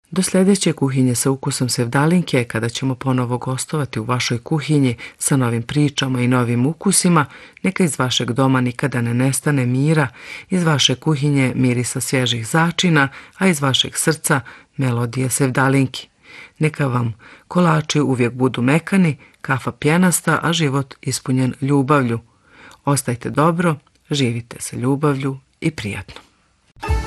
Do sljedeće kuhinje sa ukusom Sevdalinke, kada ćemo ponovo gostovati u vašoj kuhinji sa novim pričama i novim ukusima, neka iz vašeg doma nikada ne nestane mira, iz vaše kuhinje mirisa svježih začina, a iz vašeg srca melodije Sevdalinki. Neka vam kolači uvijek budu mekani, kafa pjenasta, a život ispunjen ljubavlju. Ostajte dobro, živite sa ljubavlju i prijatno.